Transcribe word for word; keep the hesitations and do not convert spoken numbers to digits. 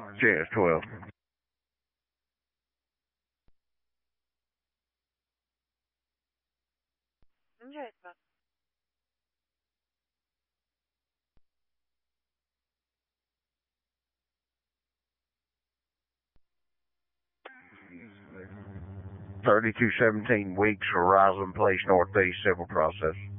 Chance twelve. Indiretto. thirty-two seventeen Weeks, Horizon Place Northeast, civil process.